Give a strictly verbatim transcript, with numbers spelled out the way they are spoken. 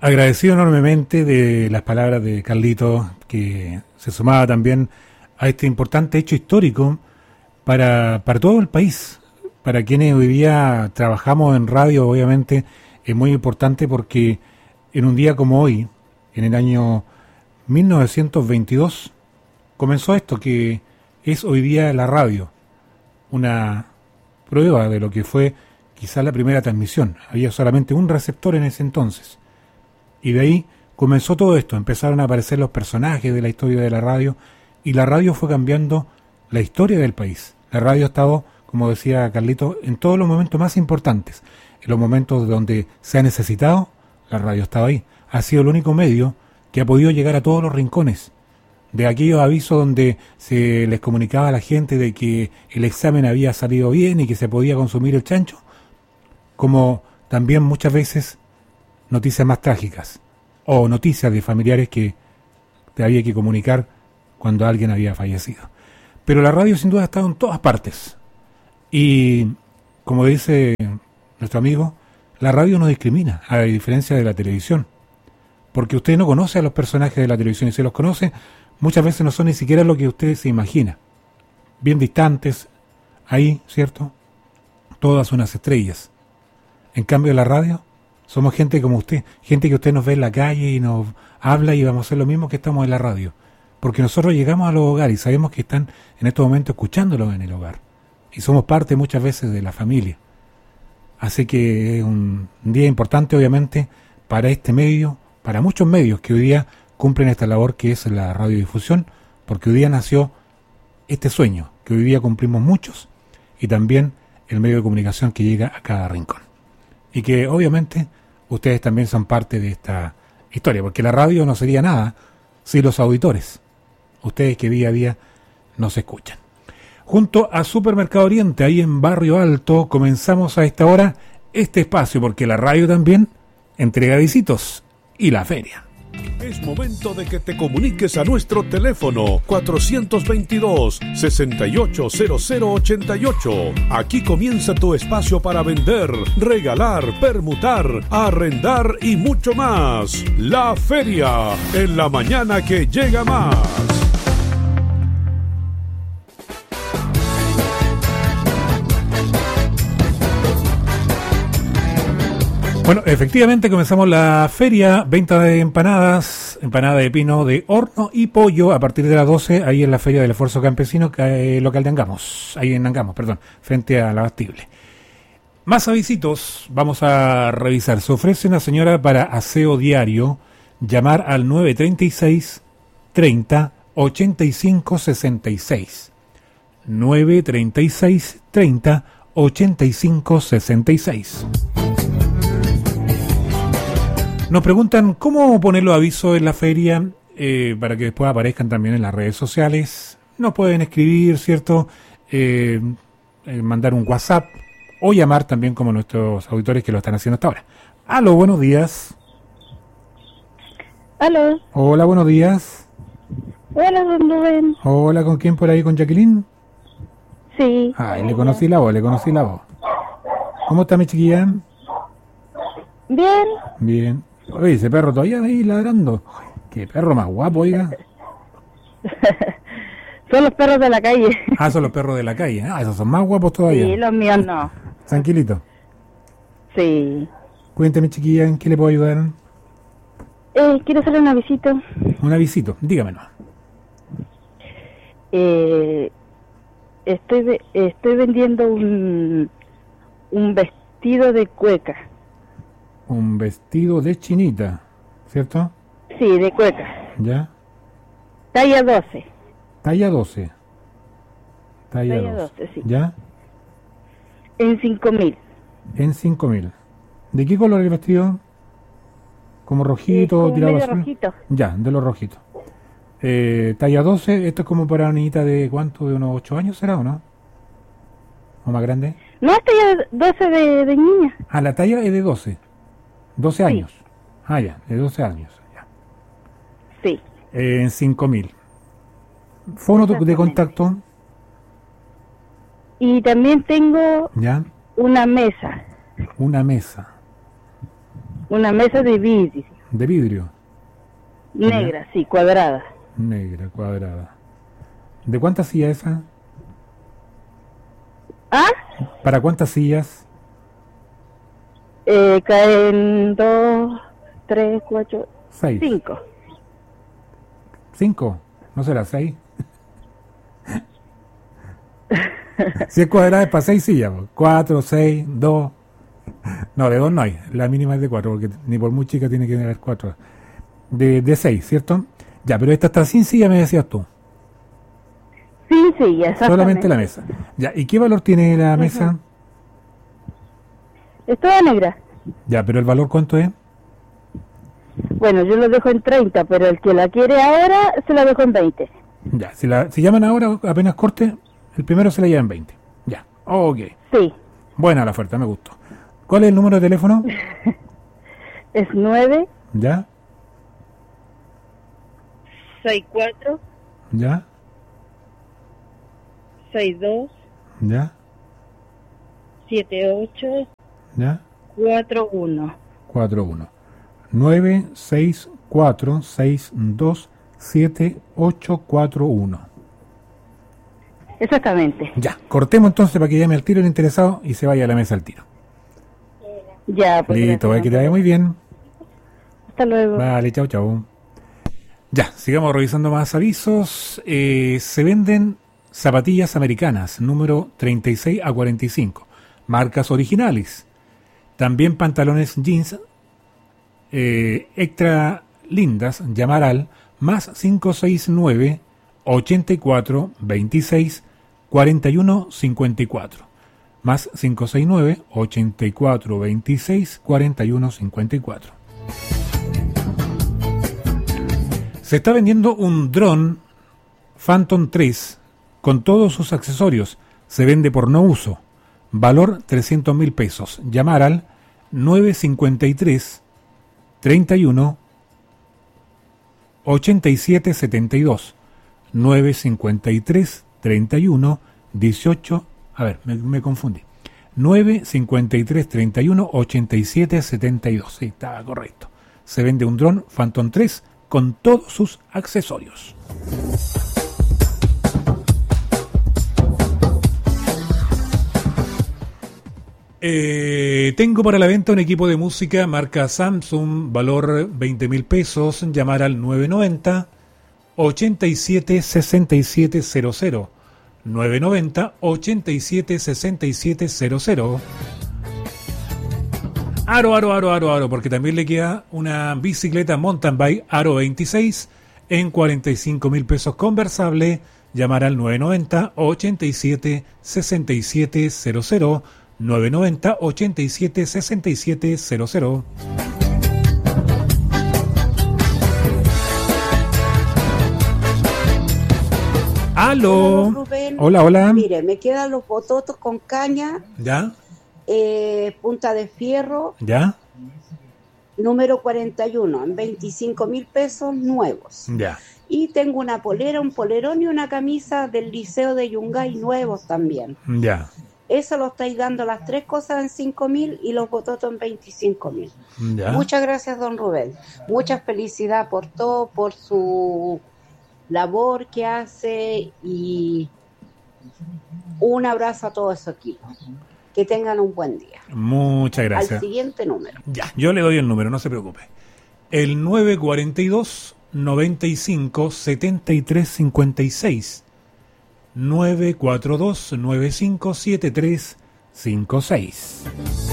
Agradecido enormemente de las palabras de Carlito, que se sumaba también a este importante hecho histórico para, para todo el país. Para quienes hoy día trabajamos en radio, obviamente es muy importante porque en un día como hoy, en el año mil novecientos veintidós, comenzó esto que es hoy día la radio. Una prueba de lo que fue quizás la primera transmisión. Había solamente un receptor en ese entonces. Y de ahí comenzó todo esto, empezaron a aparecer los personajes de la historia de la radio, y la radio fue cambiando la historia del país. La radio ha estado, como decía Carlito, en todos los momentos más importantes. En los momentos donde se ha necesitado, la radio estaba ahí. Ha sido el único medio que ha podido llegar a todos los rincones. De aquellos avisos donde se les comunicaba a la gente de que el examen había salido bien y que se podía consumir el chancho, como también muchas veces noticias más trágicas, o noticias de familiares que te había que comunicar cuando alguien había fallecido. Pero la radio sin duda ha estado en todas partes. Y, como dice nuestro amigo, la radio no discrimina, a diferencia de la televisión. Porque usted no conoce a los personajes de la televisión, y si los conoce, muchas veces no son ni siquiera lo que usted se imagina. Bien distantes, ahí, ¿cierto? Todas unas estrellas. En cambio, la radio, somos gente como usted, gente que usted nos ve en la calle y nos habla y vamos a hacer lo mismo que estamos en la radio. Porque nosotros llegamos a los hogares y sabemos que están en estos momentos escuchándolos en el hogar. Y somos parte muchas veces de la familia. Así que es un día importante, obviamente, para este medio, para muchos medios que hoy día cumplen esta labor que es la radiodifusión, porque hoy día nació este sueño, que hoy día cumplimos muchos, y también el medio de comunicación que llega a cada rincón. Y que obviamente ustedes también son parte de esta historia, porque la radio no sería nada sin los auditores, ustedes que día a día nos escuchan. Junto a Supermercado Oriente, ahí en Barrio Alto, comenzamos a esta hora este espacio, porque la radio también entrega visitos y la feria. Es momento de que te comuniques a nuestro teléfono cuatrocientos veintidós, sesenta y ocho cero cero ochenta y ocho. Aquí comienza tu espacio para vender, regalar, permutar, arrendar y mucho más. La feria, en la mañana que llega más. Bueno, efectivamente comenzamos la feria, venta de empanadas, empanada de pino de horno y pollo a partir de las doce, ahí en la Feria del Esfuerzo Campesino, eh, local de Angamos, ahí en Angamos, perdón, frente a la Bastible. Más avisitos, vamos a revisar. Se ofrece una señora para aseo diario, llamar al nueve treinta y seis, treinta, ochenta y cinco sesenta y seis. nueve treinta y seis, treinta, ochenta y cinco sesenta y seis. Nos preguntan cómo poner los avisos en la feria eh, para que después aparezcan también en las redes sociales. Nos pueden escribir, ¿cierto? Eh, eh, mandar un WhatsApp o llamar también como nuestros auditores que lo están haciendo hasta ahora. Aló, buenos días. Aló. Hola, buenos días. Hola, don Rubén. Hola, ¿con quién por ahí? ¿Con Jacqueline? Sí. Ay, le conocí la voz, le conocí la voz. ¿Cómo está mi chiquilla? Bien. Bien. Oye, ese perro todavía ahí ladrando. Ay, qué perro más guapo, oiga. Son los perros de la calle. Ah, son los perros de la calle. Ah, esos son más guapos todavía. Sí, los míos no. Tranquilito. Sí. Cuéntame, chiquilla, ¿en qué le puedo ayudar? Eh, quiero hacerle una visita. Un avisito, dígamelo. Eh, estoy ve- estoy vendiendo un un vestido de cueca. Un vestido de chinita, ¿cierto? Sí, de cueca. ¿Ya? Talla doce. Talla doce. Talla, Talla doce. doce, sí. ¿Ya? En cinco mil. En cinco mil. ¿De qué color el vestido? ¿Como rojito? Como tirado medio azul? rojito. Ya, de los rojitos. Eh, talla doce, esto es como para una niñita de ¿cuánto? ¿De unos ocho años será o no? ¿O más grande? No, es talla doce de, de niña. Ah, la talla es de doce. doce Sí. años. Ah, ya, de doce años. Ya. Sí. Eh, en cinco mil. Fono de Exactamente. contacto. Y también tengo Ya. una mesa. Una mesa. Una mesa de vidrio. De vidrio. Negra, sí, cuadrada. Negra, cuadrada. ¿De cuántas sillas esa? ¿Ah? ¿Para cuántas sillas? Eh, caen dos, tres, cuatro, Seis. cinco. ¿Cinco? ¿No será seis? Si es cuadrada es para seis sillas. po. Cuatro, seis, dos. No, de dos no hay. La mínima es de cuatro, porque ni por muy chica tiene que haber cuatro. De, de seis, ¿cierto? Ya, pero esta está sin silla, me decías tú. Sí, sí, exactamente. Solamente la mesa. Ya, ¿y qué valor tiene la mesa? Es toda negra. Ya, pero ¿el valor cuánto es? Bueno, yo lo dejo en treinta, pero el que la quiere ahora se la dejo en veinte. Ya, si, la, si llaman ahora, apenas corte, el primero se la lleva en veinte. Ya, ok. Sí. Buena la oferta, me gustó. ¿Cuál es el número de teléfono? Es nueve, ¿Ya? seis cuatro, ¿Ya? seis dos, ¿Ya? siete ocho, ¿Ya? cuatro uno. cuatro uno. nueve seis cuatro seis dos siete ocho cuatro uno. Exactamente. Ya, cortemos entonces para que llame al tiro el interesado y se vaya a la mesa al tiro. Ya, pues. Listo, gracias, va, que te vaya muy bien. Hasta luego. Vale, chao, chao. Ya, sigamos revisando más avisos. Eh, se venden zapatillas americanas, número treinta y seis a cuarenta y cinco, marcas originales. También pantalones jeans eh, extra lindas, llamar al más cinco seis nueve, ochenta y cuatro, veintiséis, cuarenta y uno, cincuenta y cuatro. Más cinco seis nueve, ochenta y cuatro, veintiséis, cuarenta y uno, cincuenta y cuatro. Se está vendiendo un dron Phantom tres con todos sus accesorios. Se vende por no uso. Valor trescientos mil pesos. Llamar al nueve cincuenta y tres, treinta y uno, ochenta y siete setenta y dos. nueve cincuenta y tres, treinta y uno, dieciocho. A ver, me, me confundí. nueve cincuenta y tres, treinta y uno, ochenta y siete setenta y dos. Sí, estaba correcto. Se vende un dron Phantom tres con todos sus accesorios. Eh, tengo para la venta un equipo de música marca Samsung, valor veinte mil pesos. Llamar al nueve noventa, ochenta y siete, sesenta y siete cero cero. nueve noventa, ochenta y siete, sesenta y siete cero cero. Aro, aro, aro, aro, aro, porque también le queda una bicicleta mountain bike Aro veintiséis en cuarenta y cinco mil pesos conversable. Llamar al nueve noventa, ochenta y siete, sesenta y siete cero cero. nueve noventa, ochenta y siete, sesenta y siete cero cero. ¡Aló! Hola, Rubén. Hola, hola. Mire, me quedan los bototos con caña, ¿Ya? eh, punta de fierro, ¿Ya? número cuarenta y uno, en veinticinco mil pesos nuevos. Ya. Y tengo una polera, un polerón y una camisa del Liceo de Yungay nuevos también. Ya. Eso lo estáis dando las tres cosas en cinco mil y los bototos en veinticinco mil. Ya. Muchas gracias, don Rubén. Mucha felicidad por todo, por su labor que hace y un abrazo a todo su equipo. Que tengan un buen día. Muchas gracias. Al siguiente número. Ya, yo le doy el número, no se preocupe. El nueve cuarenta y dos, noventa y cinco, setenta y tres cincuenta y seis. nueve cuatro dos, nueve cinco siete tres cinco seis.